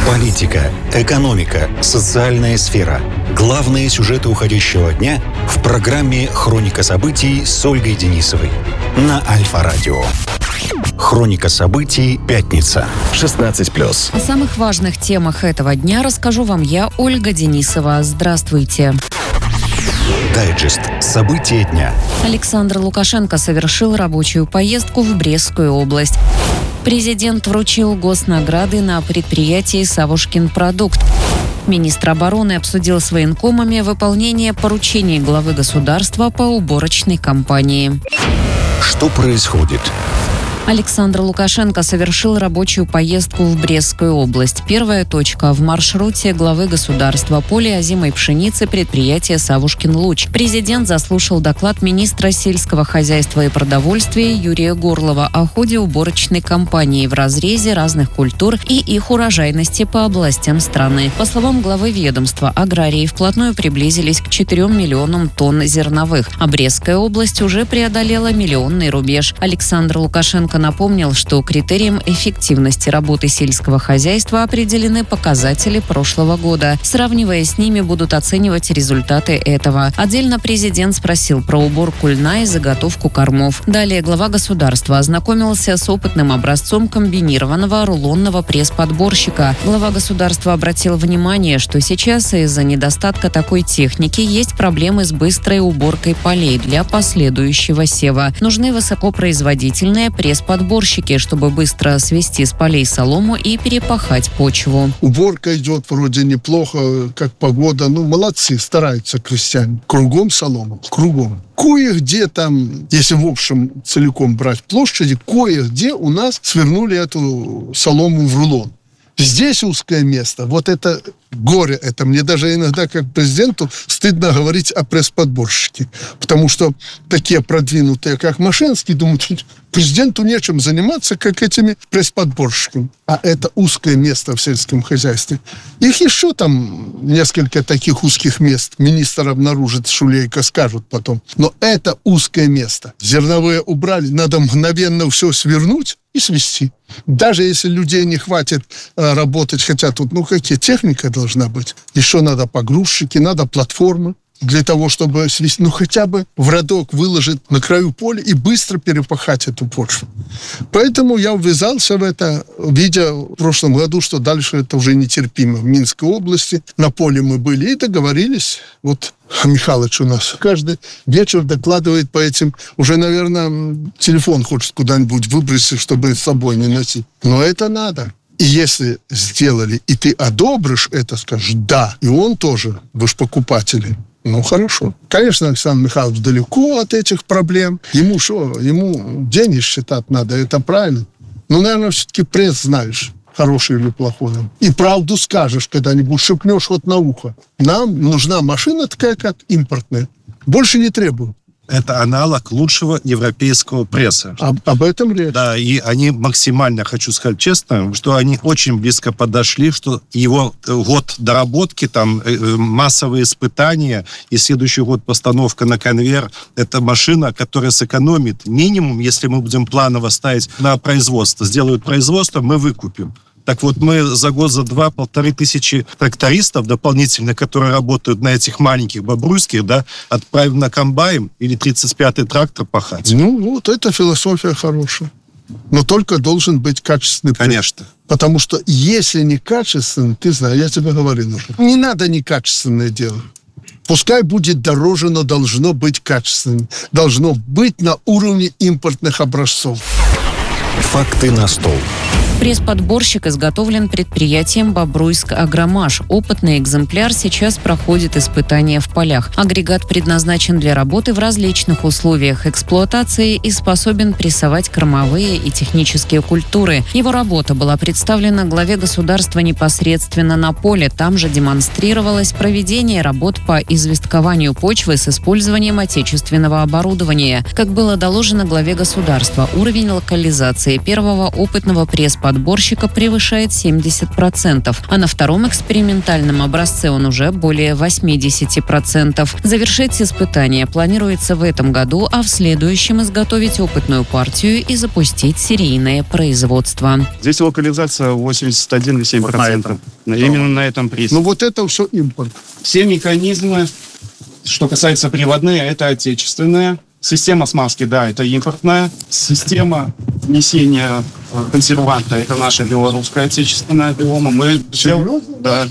Политика, экономика, социальная сфера. Главные сюжеты уходящего дня в программе «Хроника событий» с Ольгой Денисовой. На Альфа-радио. Хроника событий. Пятница. 16+. О самых важных темах этого дня расскажу вам я, Ольга Денисова. Здравствуйте. Дайджест. События дня. Александр Лукашенко совершил рабочую поездку в Брестскую область. Президент вручил госнаграды на предприятии «Савушкин-продукт». Министр обороны обсудил с военкомами выполнение поручений главы государства по уборочной кампании. Что происходит? Александр Лукашенко совершил рабочую поездку в Брестскую область. Первая точка в маршруте главы государства – поле озимой пшеницы предприятия «Савушкин-Луч». Президент заслушал доклад министра сельского хозяйства и продовольствия Юрия Горлова о ходе уборочной кампании в разрезе разных культур и их урожайности по областям страны. По словам главы ведомства, аграрии вплотную приблизились к 4 миллионам тонн зерновых, а Брестская область уже преодолела миллионный рубеж. Александр Лукашенко напомнил, что критерием эффективности работы сельского хозяйства определены показатели прошлого года. Сравнивая с ними, будут оценивать результаты этого. Отдельно президент спросил про уборку льна и заготовку кормов. Далее глава государства ознакомился с опытным образцом комбинированного рулонного пресс-подборщика. Глава государства обратил внимание, что сейчас из-за недостатка такой техники есть проблемы с быстрой уборкой полей для последующего сева. Нужны высокопроизводительные пресс-подборщики, чтобы быстро свести с полей солому и перепахать почву. Уборка идет вроде неплохо, как погода. Молодцы, стараются крестьяне. Кругом солома, кругом. Кое-где там, если в общем целиком брать площади, кое-где у нас свернули эту солому в рулон. Здесь узкое место. Вот это горе. Это мне даже иногда, как президенту, стыдно говорить о пресс-подборщике. Потому что такие продвинутые, как Машинский, думают, президенту нечем заниматься, как этими пресс-подборщиками. А это узкое место в сельском хозяйстве. Их еще там несколько таких узких мест. Министр обнаружит, Шулейко скажут потом. Но это узкое место. Зерновые убрали, надо мгновенно все свернуть и свести. Даже если людей не хватит работать, хотя тут, какие техника должна быть. Еще надо погрузчики, надо платформы для того, чтобы свести, хотя бы в рядок выложить на краю поля и быстро перепахать эту почву. Поэтому я ввязался в это, видя в прошлом году, что дальше это уже нетерпимо. В Минской области на поле мы были и договорились. Вот Михалыч у нас каждый вечер докладывает по этим. Уже, наверное, телефон хочет куда-нибудь выбросить, чтобы с собой не носить. Но это надо. И если сделали, и ты одобришь это, скажешь «да», и он тоже, вы же покупатели. Хорошо. Конечно, Александр Михайлович далеко от этих проблем. Ему что? Ему денег считать надо, это правильно. Наверное, все-таки пресс знаешь, хороший или плохой. И правду скажешь когда-нибудь, шепнешь на ухо. Нам нужна машина такая, как импортная. Больше не требую. Это аналог лучшего европейского пресса. Об этом речь. Да, и они максимально, хочу сказать честно, что они очень близко подошли, что его год доработки, там массовые испытания, и следующий год постановка на конвейер, это машина, которая сэкономит минимум, если мы будем планово ставить на производство. Сделают производство, мы выкупим. Так вот, мы за год, за два, 1500 трактористов дополнительно, которые работают на этих маленьких бобруйских, отправим на комбайн или 35-й трактор пахать. Это философия хорошая. Но только должен быть качественный пресс. Конечно. Потому что если не качественный, ты знаешь, я тебе говорил уже, не надо некачественное делать. Пускай будет дороже, но должно быть качественным. Должно быть на уровне импортных образцов. Факты на стол. Пресс-подборщик изготовлен предприятием «Бобруйск-Агромаш». Опытный экземпляр сейчас проходит испытания в полях. Агрегат предназначен для работы в различных условиях эксплуатации и способен прессовать кормовые и технические культуры. Его работа была представлена главе государства непосредственно на поле. Там же демонстрировалось проведение работ по известкованию почвы с использованием отечественного оборудования. Как было доложено главе государства, уровень локализации первого опытного пресс-подборщика пресс-подборщика превышает 70%, а на втором экспериментальном образце он уже более 80%. Завершить испытания планируется в этом году, а в следующем изготовить опытную партию и запустить серийное производство. Здесь локализация 81,7%. Именно на этом прессе. Ну вот это все импорт. Все механизмы, что касается приводные, это отечественные. Система смазки, да, это импортная. Система внесения консерванта, это наша белорусская отечественная биома. Мы Серьезно? Да,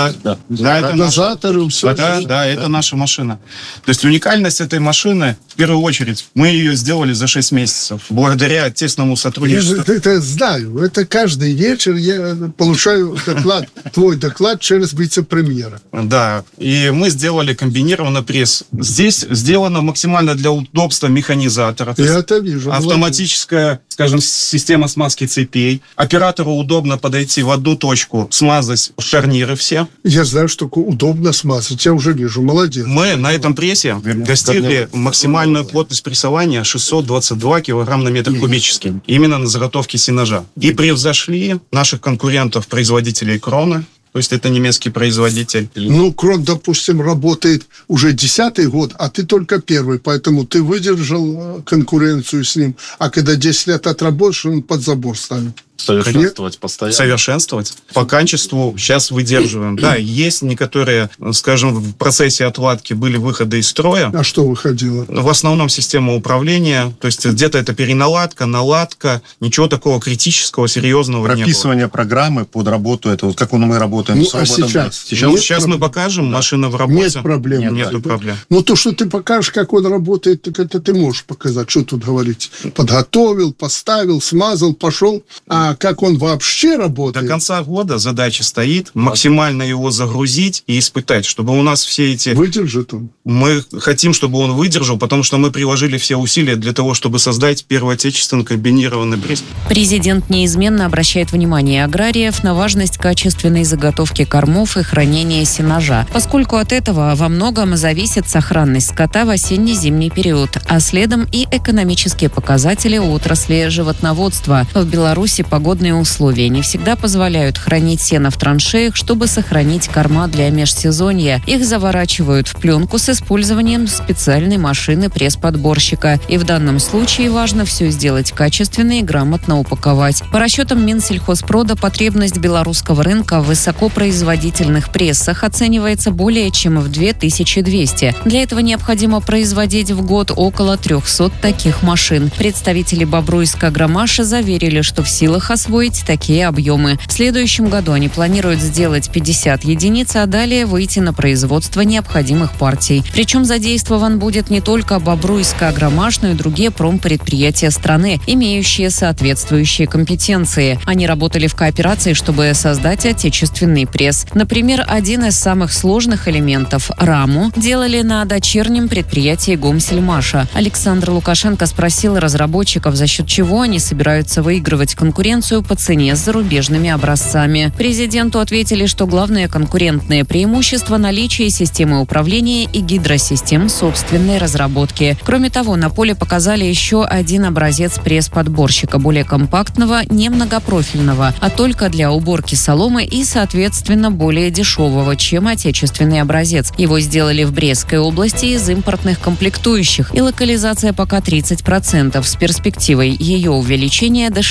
это Дозаторы, все. Да, это наша машина. То есть уникальность этой машины, в первую очередь, мы ее сделали за 6 месяцев. Благодаря тесному сотрудничеству. Я это знаю. Это каждый вечер я получаю доклад, твой доклад через вице-премьера. Да, и мы сделали комбинированный пресс. Здесь сделано максимально для удобства механизатора. Я это вижу. Автоматическая, скажем, система смазки цепей. Оператору удобно подойти в одну точку, смазать шарниры все. Я знаю, что удобно смазать. Я уже вижу. Молодец. Мы на этом прессе достигли максимальную плотность прессования 622 килограмм на метр кубический. Именно на заготовке сенажа. И превзошли наших конкурентов-производителей Крона. То есть это немецкий производитель. Ну, Крон, допустим, работает уже 10-й год, а ты только 1-й, поэтому ты выдержал конкуренцию с ним. А когда 10 лет отработаешь, он под забор ставит. Совершенствовать постоянно. Совершенствовать. По качеству сейчас выдерживаем. Да, есть некоторые, скажем, в процессе отладки были выходы из строя. А что выходило? В основном система управления. То есть где-то это переналадка, наладка. Ничего такого критического, серьезного не было. Прописывание программы под работу. Это вот как мы работаем с роботом. Сейчас мы покажем. Машина в работе. Нет проблем. Нету проблем. Ну, то, что ты покажешь, как он работает, так это ты можешь показать. Что тут говорить? Подготовил, поставил, смазал, пошел. А как он вообще работает? До конца года задача стоит максимально его загрузить и испытать, чтобы у нас все эти... Выдержит он? Мы хотим, чтобы он выдержал, потому что мы приложили все усилия для того, чтобы создать первый отечественный комбинированный пресс. Президент неизменно обращает внимание аграриев на важность качественной заготовки кормов и хранения сенажа, поскольку от этого во многом зависит сохранность скота в осенне-зимний период, а следом и экономические показатели отрасли животноводства. В Беларуси погодные условия не всегда позволяют хранить сено в траншеях, чтобы сохранить корма для межсезонья. Их заворачивают в пленку с использованием специальной машины пресс-подборщика. И в данном случае важно все сделать качественно и грамотно упаковать. По расчетам Минсельхозпрода, потребность белорусского рынка в высокопроизводительных прессах оценивается более чем в 2200. Для этого необходимо производить в год около 300 таких машин. Представители Бобруйска Агромаша заверили, что в силах освоить такие объемы. В следующем году они планируют сделать 50 единиц, а далее выйти на производство необходимых партий. Причем задействован будет не только Бобруйско Агромаш, но и другие промпредприятия страны, имеющие соответствующие компетенции. Они работали в кооперации, чтобы создать отечественный пресс. Например, один из самых сложных элементов – раму – делали на дочернем предприятии Гомсельмаша. Александр Лукашенко спросил разработчиков, за счет чего они собираются выигрывать конкуренцию по цене с зарубежными образцами. Президенту ответили, что главное конкурентное преимущество – наличие системы управления и гидросистем собственной разработки. Кроме того, на поле показали еще один образец пресс-подборщика, более компактного, не многопрофильного, а только для уборки соломы и, соответственно, более дешевого, чем отечественный образец. Его сделали в Брестской области из импортных комплектующих, и локализация пока 30%, с перспективой ее увеличения до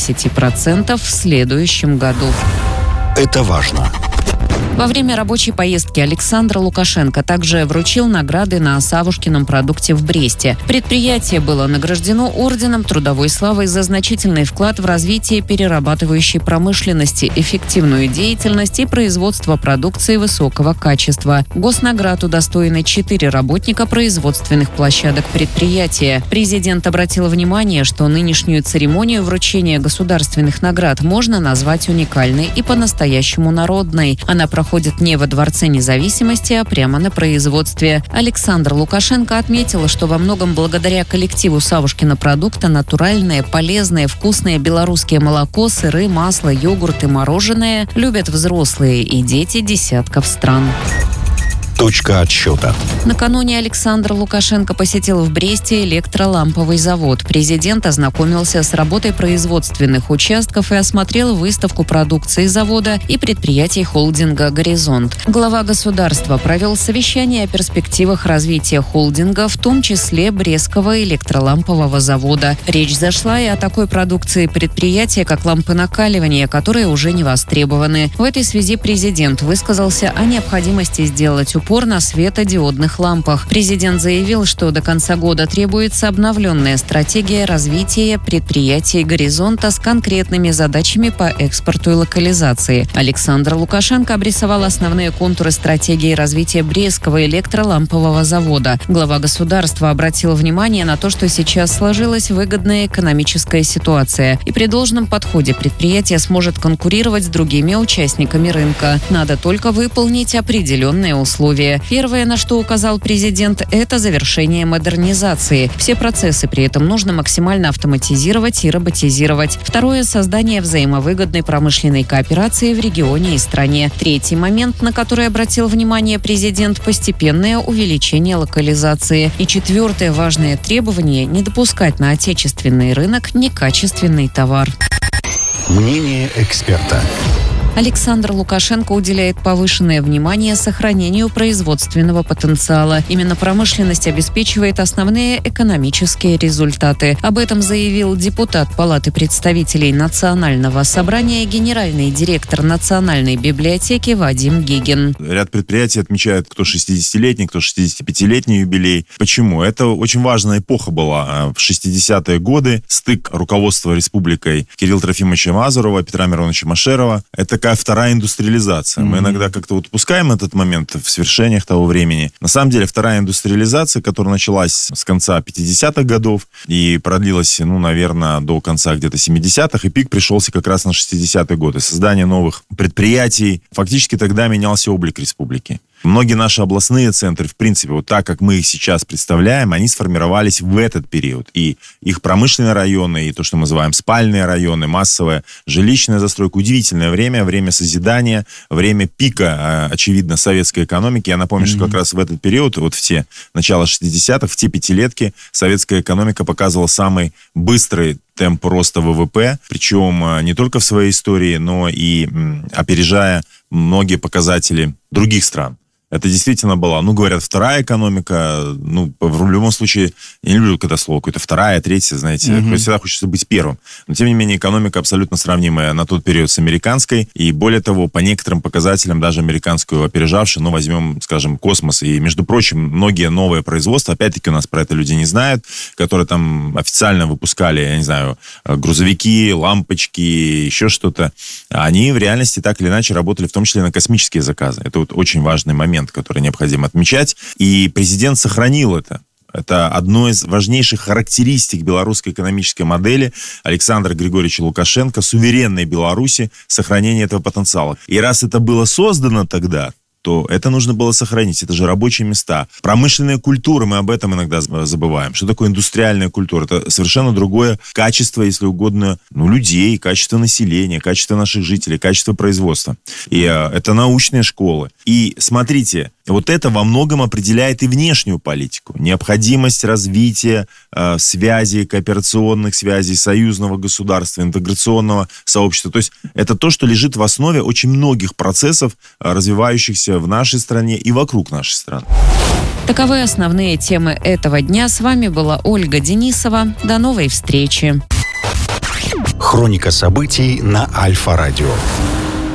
60% в следующем году. Это важно. Во время рабочей поездки Александр Лукашенко также вручил награды на Савушкином продукте в Бресте. Предприятие было награждено орденом Трудовой славы за значительный вклад в развитие перерабатывающей промышленности, эффективную деятельность и производство продукции высокого качества. Госнаград удостоены 4 работника производственных площадок предприятия. Президент обратил внимание, что нынешнюю церемонию вручения государственных наград можно назвать уникальной и по-настоящему народной. Она проходит не во Дворце независимости, а прямо на производстве. Александр Лукашенко отметил, что во многом благодаря коллективу Савушкина продукта натуральное, полезное, вкусное белорусское молоко, сыры, масло, йогурт и мороженое любят взрослые и дети десятков стран. Точка отсчета. Накануне Александр Лукашенко посетил в Бресте электроламповый завод. Президент ознакомился с работой производственных участков и осмотрел выставку продукции завода и предприятий холдинга «Горизонт». Глава государства провел совещание о перспективах развития холдинга, в том числе Брестского электролампового завода. Речь зашла и о такой продукции предприятия, как лампы накаливания, которые уже не востребованы. В этой связи президент высказался о необходимости сделать упор на светодиодных лампах. Президент заявил, что до конца года требуется обновленная стратегия развития предприятий «Горизонта» с конкретными задачами по экспорту и локализации. Александр Лукашенко обрисовал основные контуры стратегии развития Брестского электролампового завода. Глава государства обратил внимание на то, что сейчас сложилась выгодная экономическая ситуация, и при должном подходе предприятие сможет конкурировать с другими участниками рынка. Надо только выполнить определенные условия. Первое, на что указал президент, это завершение модернизации. Все процессы при этом нужно максимально автоматизировать и роботизировать. Второе – создание взаимовыгодной промышленной кооперации в регионе и стране. Третий момент, на который обратил внимание президент – постепенное увеличение локализации. И четвертое важное требование – не допускать на отечественный рынок некачественный товар. Мнение эксперта. Александр Лукашенко уделяет повышенное внимание сохранению производственного потенциала. Именно промышленность обеспечивает основные экономические результаты. Об этом заявил депутат Палаты представителей Национального собрания, генеральный директор Национальной библиотеки Вадим Гигин. Ряд предприятий отмечают кто 60-летний, кто 65-летний юбилей. Почему? Это очень важная эпоха была. В 60-е годы стык руководства республикой Кирилла Трофимовича Мазурова, Петра Мироновича Машерова. Это такая вторая индустриализация. Мы иногда как-то вот упускаем этот момент в свершениях того времени. На самом деле, вторая индустриализация, которая началась с конца 50-х годов и продлилась, наверное, до конца где-то 70-х, и пик пришелся как раз на 60-е годы. Создание новых предприятий. Фактически тогда менялся облик республики. Многие наши областные центры, в принципе, вот так, как мы их сейчас представляем, они сформировались в этот период. И их промышленные районы, и то, что мы называем спальные районы, массовая жилищная застройка. Удивительное время созидания, время пика, очевидно, советской экономики. Я напомню, что как раз в этот период, вот в те начало 60-х, в те пятилетки, советская экономика показывала самый быстрый темп роста ВВП, причем не только в своей истории, но и опережая многие показатели других стран. Это действительно была, говорят, вторая экономика. В любом случае, я не люблю когда слово какое-то вторая, третья, знаете. Всегда хочется быть первым. Но, тем не менее, экономика абсолютно сравнимая на тот период с американской. И, более того, по некоторым показателям, даже американскую опережавшую, возьмем, скажем, космос. И, между прочим, многие новые производства, опять-таки, у нас про это люди не знают, которые там официально выпускали, я не знаю, грузовики, лампочки, еще что-то. Они в реальности так или иначе работали, в том числе на космические заказы. Это вот очень важный момент, который необходимо отмечать. И президент сохранил это. Это одно из важнейших характеристик белорусской экономической модели Александра Григорьевича Лукашенко, суверенной Беларуси, сохранение этого потенциала. И раз это было создано тогда, то это нужно было сохранить. Это же рабочие места. Промышленная культура, мы об этом иногда забываем. Что такое индустриальная культура? Это совершенно другое качество, если угодно, людей, качество населения, качество наших жителей, качество производства. И это научные школы. И смотрите, вот это во многом определяет и внешнюю политику. Необходимость развития связей, кооперационных связей, союзного государства, интеграционного сообщества. То есть это то, что лежит в основе очень многих процессов, развивающихся в нашей стране и вокруг нашей страны. Таковы основные темы этого дня. С вами была Ольга Денисова. До новой встречи. Хроника событий на Альфа-радио.